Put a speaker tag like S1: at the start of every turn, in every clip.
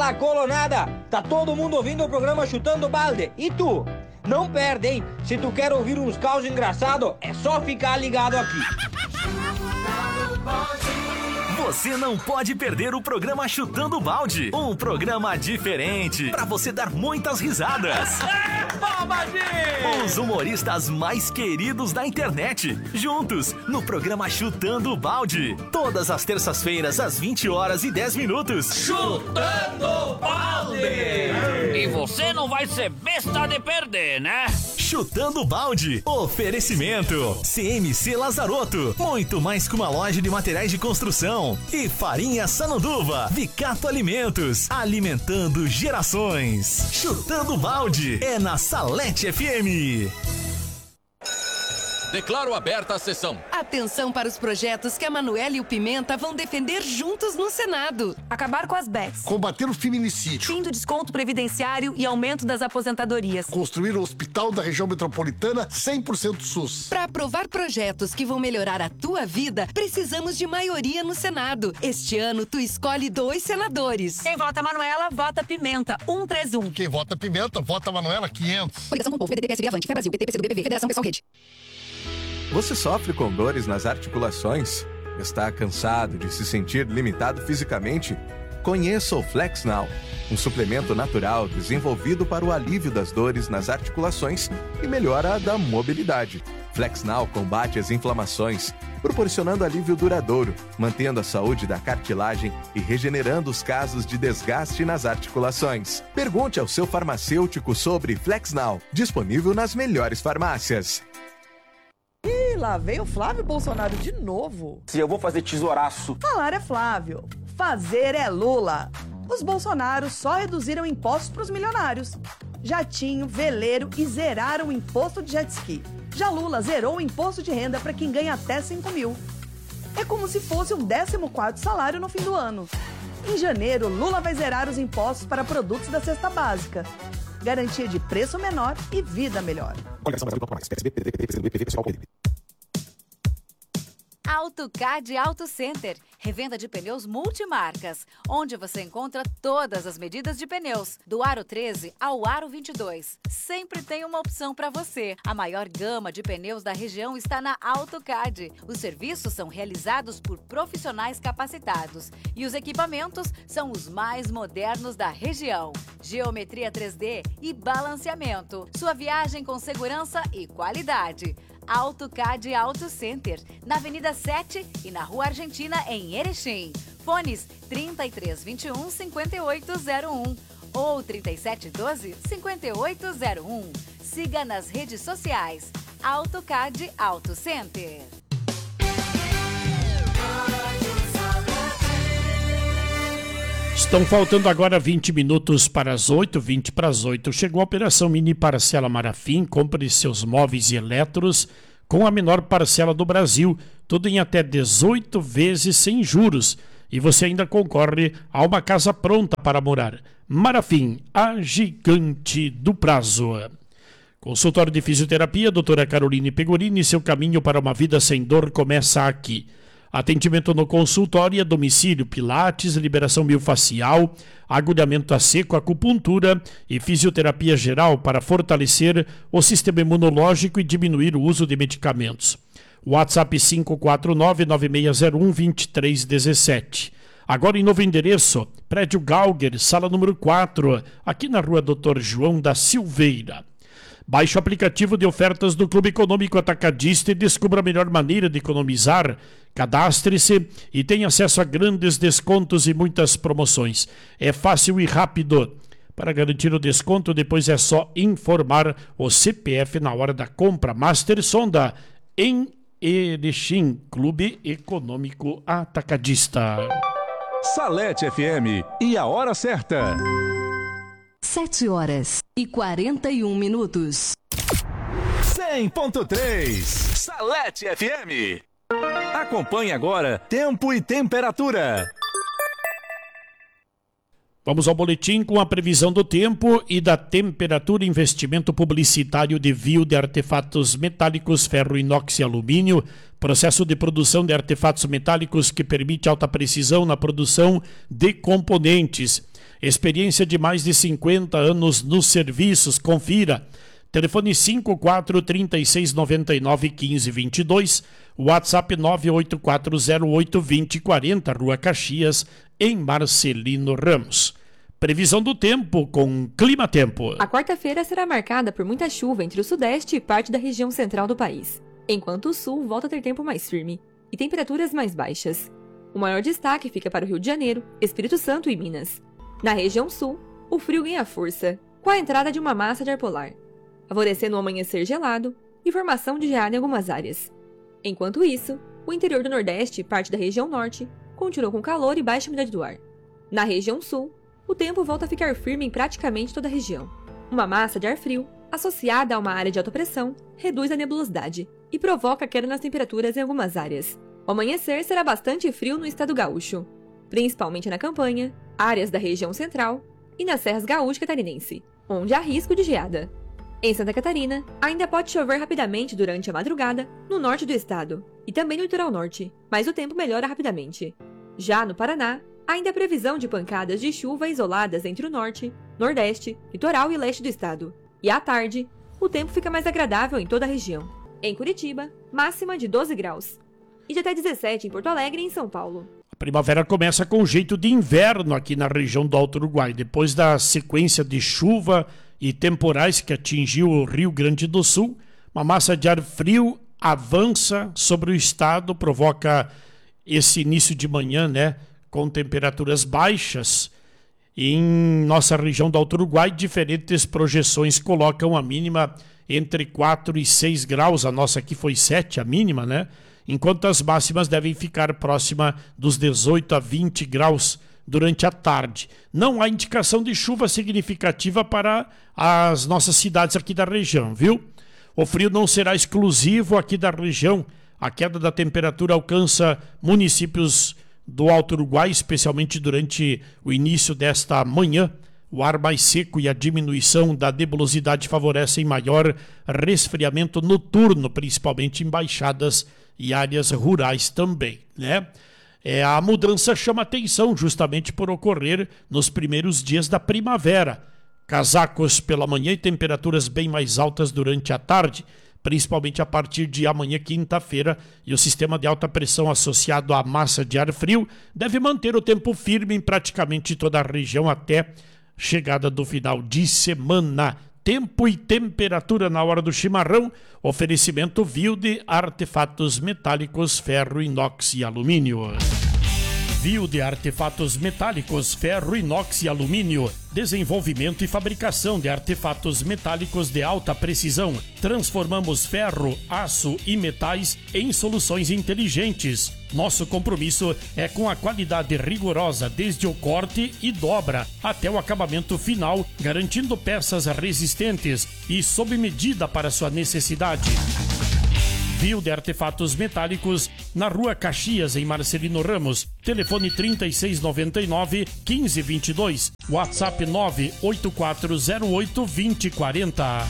S1: Ah, Colonada, tá todo mundo ouvindo o programa Chutando Balde. E tu? Não perde, hein? Se tu quer ouvir uns causos engraçados, é só ficar ligado aqui.
S2: Você não pode perder o programa Chutando Balde. Um programa diferente pra você dar muitas risadas. Os humoristas mais queridos da internet, juntos no programa Chutando Balde. Todas as terças-feiras, às 20h10.
S3: Chutando Balde! E você não vai ser besta de perder, né?
S2: Chutando Balde. Oferecimento CMC Lazarotto. Muito mais que uma loja de materiais de construção. E Farinha Sananduva. Vicato Alimentos. Alimentando gerações. Chutando Balde. É na Salete FM.
S4: Declaro aberta a sessão.
S5: Atenção para os projetos que a Manuela e o Pimenta vão defender juntos no Senado.
S6: Acabar com as BECs.
S7: Combater o feminicídio.
S6: Fim do desconto previdenciário e aumento das aposentadorias.
S7: Construir o hospital da região metropolitana 100% SUS.
S5: Para aprovar projetos que vão melhorar a tua vida, precisamos de maioria no Senado. Este ano, tu escolhe 2 senadores.
S6: Quem vota Manuela, vota Pimenta. 131.
S7: Quem vota Pimenta, vota Manuela. 500.
S5: Coligação com o Povo, PDT, PSB, Avante, Fé Brasil, PT, PCdoB, PV, Federação Pessoal Rede.
S8: Você sofre com dores nas articulações? Está cansado de se sentir limitado fisicamente? Conheça o Flex Now, um suplemento natural desenvolvido para o alívio das dores nas articulações e melhora da mobilidade. Flex Now combate as inflamações, proporcionando alívio duradouro, mantendo a saúde da cartilagem e regenerando os casos de desgaste nas articulações. Pergunte ao seu farmacêutico sobre Flex Now, disponível nas melhores farmácias.
S9: Ih, lá vem o Flávio Bolsonaro de novo.
S1: Se eu vou fazer tesouraço.
S9: Falar é Flávio, fazer é Lula. Os Bolsonaros só reduziram impostos para os milionários. Jatinho, veleiro e zeraram o imposto de jet ski. Já Lula zerou o imposto de renda para quem ganha até 5 mil. É como se fosse um 14º salário no fim do ano. Em janeiro, Lula vai zerar os impostos para produtos da cesta básica. Garantia de preço menor e vida melhor.
S10: AutoCAD Auto Center, revenda de pneus multimarcas, onde você encontra todas as medidas de pneus, do aro 13 ao aro 22. Sempre tem uma opção para você. A maior gama de pneus da região está na AutoCAD. Os serviços são realizados por profissionais capacitados e os equipamentos são os mais modernos da região. Geometria 3D e balanceamento. Sua viagem com segurança e qualidade. AutoCAD Auto Center, na Avenida 7 e na Rua Argentina, em Erechim. Fones 3321-5801 ou 3712-5801. Siga nas redes sociais. AutoCAD Auto Center.
S11: Estão faltando agora 20 minutos para as 8, 20 para as 8. Chegou a Operação Mini Parcela Marafim. Compre seus móveis e eletros com a menor parcela do Brasil. Tudo em até 18 vezes sem juros. E você ainda concorre a uma casa pronta para morar. Marafim, a gigante do prazo. Consultório de Fisioterapia, doutora Caroline Pegorini. Seu caminho para uma vida sem dor começa aqui. Atendimento no consultório e a domicílio, pilates, liberação miofascial, agulhamento a seco, acupuntura e fisioterapia geral para fortalecer o sistema imunológico e diminuir o uso de medicamentos. WhatsApp 549-9601-2317. Agora em novo endereço, Prédio Galger, sala número 4, aqui na rua Dr. João da Silveira. Baixe o aplicativo de ofertas do Clube Econômico Atacadista e descubra a melhor maneira de economizar. Cadastre-se e tenha acesso a grandes descontos e muitas promoções. É fácil e rápido. Para garantir o desconto, depois é só informar o CPF na hora da compra. Master Sonda, em Erechim, Clube Econômico Atacadista.
S12: Salete FM e a hora certa.
S5: 7h41.
S12: 100.3 Salete FM. Acompanhe agora tempo e temperatura.
S11: Vamos ao boletim com a previsão do tempo e da temperatura. Investimento publicitário de Vio de artefatos metálicos, ferro, inox e alumínio. Processo de produção de artefatos metálicos que permite alta precisão na produção de componentes. Experiência de mais de 50 anos nos serviços. Confira. Telefone 54-3699-1522, WhatsApp 98408-2040, Rua Caxias, em Marcelino Ramos. Previsão do tempo com Clima Tempo.
S4: A quarta-feira será marcada por muita chuva entre o sudeste e parte da região central do país, enquanto o sul volta a ter tempo mais firme e temperaturas mais baixas. O maior destaque fica para o Rio de Janeiro, Espírito Santo e Minas. Na região sul, o frio ganha força, com a entrada de uma massa de ar polar, favorecendo um amanhecer gelado e formação de geada em algumas áreas. Enquanto isso, o interior do Nordeste e parte da região Norte continuam com calor e baixa umidade do ar. Na região Sul, o tempo volta a ficar firme em praticamente toda a região. Uma massa de ar frio, associada a uma área de alta pressão, reduz a nebulosidade e provoca queda nas temperaturas em algumas áreas. O amanhecer será bastante frio no estado gaúcho, principalmente na campanha, áreas da região central e nas serras gaúcha e catarinense, onde há risco de geada. Em Santa Catarina, ainda pode chover rapidamente durante a madrugada no norte do estado e também no litoral norte, mas o tempo melhora rapidamente. Já no Paraná, ainda há previsão de pancadas de chuva isoladas entre o norte, nordeste, litoral e leste do estado. E à tarde, o tempo fica mais agradável em toda a região. Em Curitiba, máxima de 12 graus. E de até 17 em Porto Alegre e em São Paulo.
S11: A primavera começa com jeito de inverno aqui na região do Alto Uruguai. Depois da sequência de chuva e temporais que atingiu o Rio Grande do Sul, uma massa de ar frio avança sobre o estado, provoca esse início de manhã, né, com temperaturas baixas. Em nossa região do Alto Uruguai, diferentes projeções colocam a mínima entre 4 e 6 graus, a nossa aqui foi 7, a mínima, né? Enquanto as máximas devem ficar próxima dos 18 a 20 graus durante a tarde. Não há indicação de chuva significativa para as nossas cidades aqui da região, viu? O frio não será exclusivo aqui da região. A queda da temperatura alcança municípios do Alto Uruguai, especialmente durante o início desta manhã. O ar mais seco e a diminuição da nebulosidade favorecem maior resfriamento noturno, principalmente em baixadas e áreas rurais também, né? A mudança chama atenção justamente por ocorrer nos primeiros dias da primavera. Casacos pela manhã e temperaturas bem mais altas durante a tarde, principalmente a partir de amanhã, quinta-feira, e o sistema de alta pressão associado à massa de ar frio deve manter o tempo firme em praticamente toda a região até chegada do final de semana. Tempo e temperatura na hora do chimarrão, oferecimento Wilde Artefatos Metálicos, Ferro, Inox e Alumínio. Wilde Artefatos Metálicos, Ferro, Inox e Alumínio. Desenvolvimento e fabricação de artefatos metálicos de alta precisão. Transformamos ferro, aço e metais em soluções inteligentes. Nosso compromisso é com a qualidade rigorosa desde o corte e dobra até o acabamento final, garantindo peças resistentes e sob medida para sua necessidade. Wilde Artefatos Metálicos, na Rua Caxias, em Marcelino Ramos. Telefone 3699-1522. WhatsApp 98408-2040.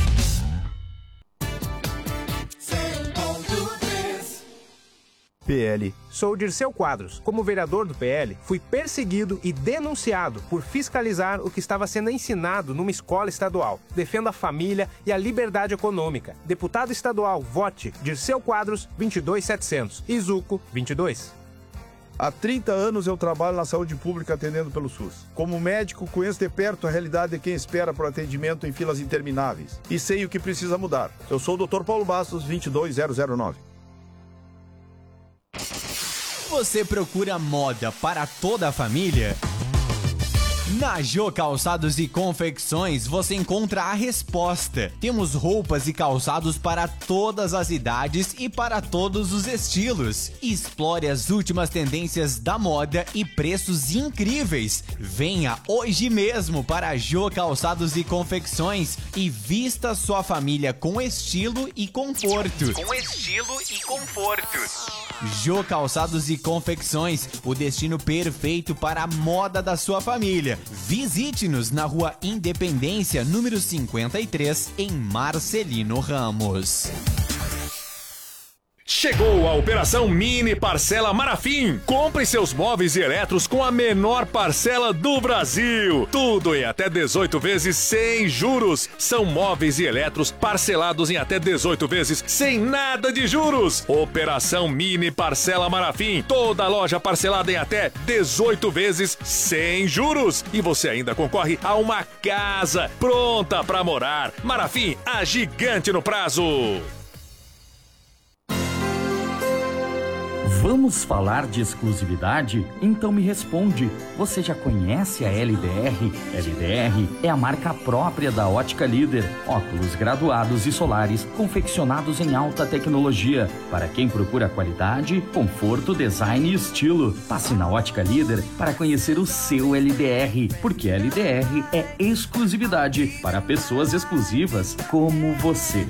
S13: PL. Sou Dirceu Quadros. Como vereador do PL, fui perseguido e denunciado por fiscalizar o que estava sendo ensinado numa escola estadual. Defendo a família e a liberdade econômica. Deputado estadual, vote Dirceu Quadros, 22700. Izuco, 22.
S14: Há 30 anos eu trabalho na saúde pública atendendo pelo SUS. Como médico, conheço de perto a realidade de quem espera por atendimento em filas intermináveis. E sei o que precisa mudar. Eu sou o Dr. Paulo Bastos, 22009.
S15: Você procura moda para toda a família? Na Jô Calçados e Confecções você encontra a resposta. Temos roupas e calçados para todas as idades e para todos os estilos. Explore as últimas tendências da moda e preços incríveis. Venha hoje mesmo para a Jô Calçados e Confecções e vista sua família com estilo e conforto. Jô Calçados e Confecções, o destino perfeito para a moda da sua família. Visite-nos na Rua Independência, número 53, em Marcelino Ramos.
S12: Chegou a Operação Mini Parcela Marafim. Compre seus móveis e eletros com a menor parcela do Brasil. Tudo em até 18 vezes sem juros. São móveis e eletros parcelados em até 18 vezes sem nada de juros. Operação Mini Parcela Marafim. Toda loja parcelada em até 18 vezes sem juros. E você ainda concorre a uma casa pronta para morar. Marafim, a gigante no prazo.
S16: Vamos falar de exclusividade? Então me responde, você já conhece a LDR? LDR é a marca própria da Ótica Líder. Óculos graduados e solares, confeccionados em alta tecnologia. Para quem procura qualidade, conforto, design e estilo. Passe na Ótica Líder para conhecer o seu LDR, porque LDR é exclusividade para pessoas exclusivas como você.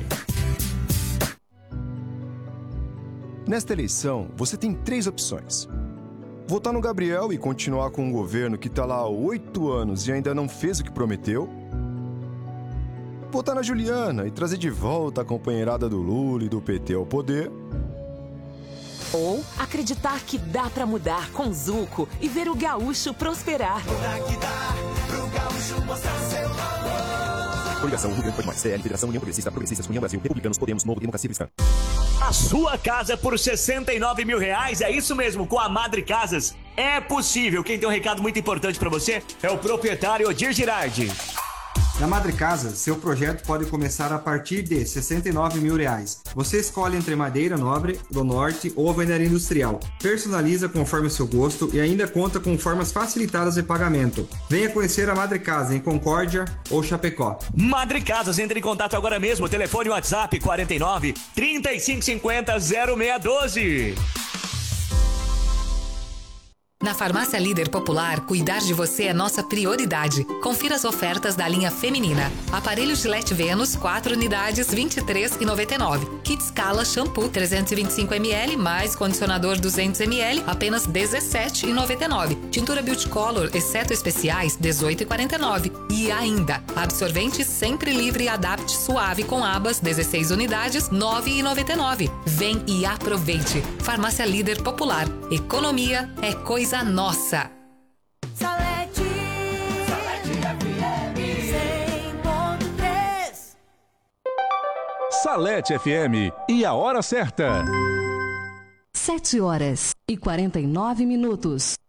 S17: Nesta eleição, você tem 3 opções. Votar no Gabriel e continuar com um governo que está lá há 8 anos e ainda não fez o que prometeu. Votar na Juliana e trazer de volta a companheirada do Lula e do PT ao poder.
S18: Ou acreditar que dá pra mudar com Zuco e ver o gaúcho prosperar.
S19: Que dá pro gaúcho mostrar seu valor.
S17: Coligação Rio Grande mais CL, Federação União Progressista, Progressistas, União Brasil, Republicanos, Podemos, Novo, Democracia Cristã.
S20: A sua casa por R$69 mil, é isso mesmo, com a Madre Casas. É possível. Quem tem um recado muito importante para você é o proprietário Odir Girardi.
S21: Na Madre Casas, seu projeto pode começar a partir de R$69 mil. Você escolhe entre madeira nobre, do norte ou alvenaria industrial. Personaliza conforme o seu gosto e ainda conta com formas facilitadas de pagamento. Venha conhecer a Madre Casa em Concórdia ou Chapecó.
S20: Madre Casas, entre em contato agora mesmo. Telefone WhatsApp 49 3550 0612.
S22: Na Farmácia Líder Popular, cuidar de você é nossa prioridade. Confira as ofertas da linha feminina. Aparelho Gillette Venus, 4 unidades, R$ 23,99. Kit Scala Shampoo, 325ml, mais condicionador 200ml, apenas R$ 17,99. Tintura Beauty Color, exceto especiais, R$ 18,49. E ainda, absorvente sempre livre Adapt Suave com abas, 16 unidades, R$ 9,99. Vem e aproveite. Farmácia Líder Popular. Economia é coisa nossa.
S19: Salete FM 100.3.
S12: Salete FM e a hora certa.
S23: 7h49.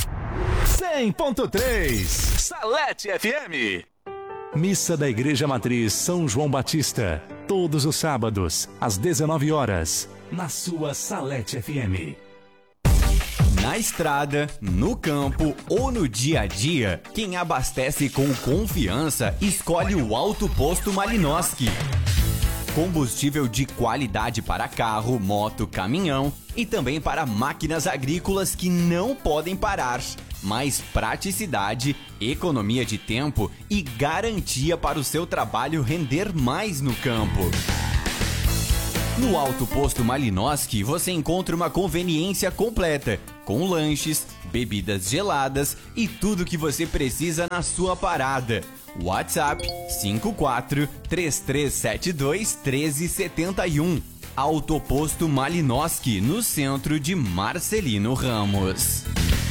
S12: 100.3 Salete FM. Missa da Igreja Matriz São João Batista, todos os sábados, às 19 horas, na sua Salete FM.
S15: Na estrada, no campo ou no dia a dia, quem abastece com confiança escolhe o Alto Posto Malinoski. Combustível de qualidade para carro, moto, caminhão e também para máquinas agrícolas que não podem parar. Mais praticidade, economia de tempo e garantia para o seu trabalho render mais no campo. No Alto Posto Malinoski você encontra uma conveniência completa, com lanches, bebidas geladas e tudo que você precisa na sua parada. WhatsApp 54-3372-1371. Alto Posto Malinoski, no centro de Marcelino Ramos.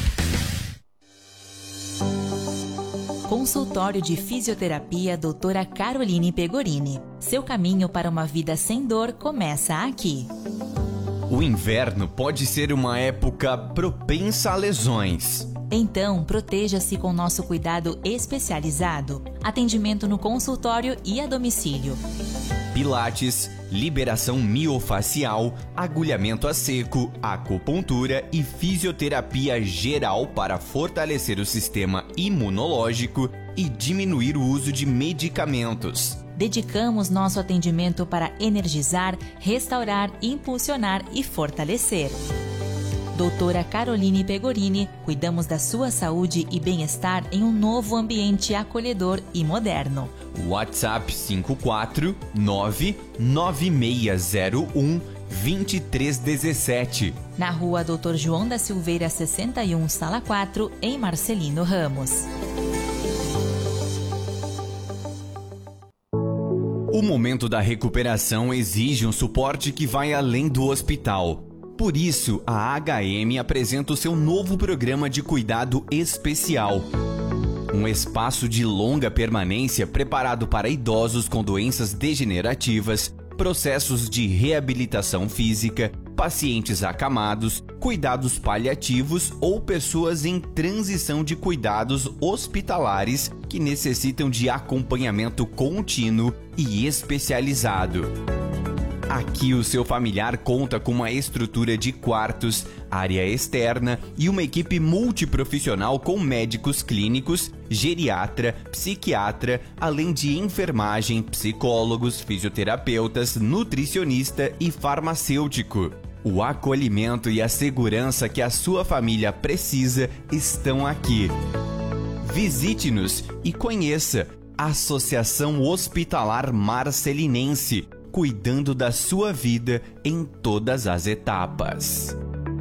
S24: Consultório de Fisioterapia Doutora Caroline Pegorini. Seu caminho para uma vida sem dor começa aqui.
S15: O inverno pode ser uma época propensa a lesões.
S24: Então, proteja-se com nosso cuidado especializado. Atendimento no consultório e a domicílio.
S15: Pilates, liberação miofacial, agulhamento a seco, acupuntura e fisioterapia geral para fortalecer o sistema imunológico e diminuir o uso de medicamentos.
S24: Dedicamos nosso atendimento para energizar, restaurar, impulsionar e fortalecer. Doutora Caroline Pegorini, cuidamos da sua saúde e bem-estar em um novo ambiente acolhedor e moderno.
S15: WhatsApp 549-9601-2317.
S24: Na rua Dr. João da Silveira 61, Sala 4, em Marcelino Ramos.
S15: O O momento da recuperação exige um suporte que vai além do hospital. Por isso, a HM apresenta o seu novo programa de cuidado especial. Um espaço de longa permanência preparado para idosos com doenças degenerativas, processos de reabilitação física, pacientes acamados, cuidados paliativos ou pessoas em transição de cuidados hospitalares que necessitam de acompanhamento contínuo e especializado. Aqui o seu familiar conta com uma estrutura de quartos, área externa e uma equipe multiprofissional com médicos clínicos, geriatra, psiquiatra, além de enfermagem, psicólogos, fisioterapeutas, nutricionista e farmacêutico. O acolhimento e a segurança que a sua família precisa estão aqui. Visite-nos e conheça a Associação Hospitalar Marcelinense, cuidando da sua vida em todas as etapas.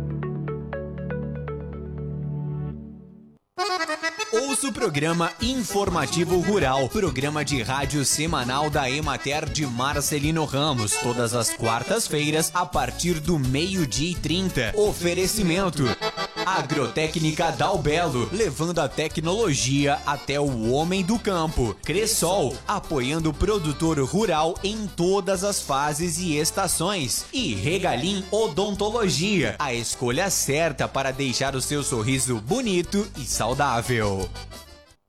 S15: Ouça o programa Informativo Rural, programa de rádio semanal da Emater de Marcelino Ramos, todas as quartas-feiras, a partir do 12h30. Oferecimento: Agrotécnica Dalbelo, levando a tecnologia até o homem do campo. Cressol, apoiando o produtor rural em todas as fases e estações. E Regalim Odontologia, a escolha certa para deixar o seu sorriso bonito e saudável.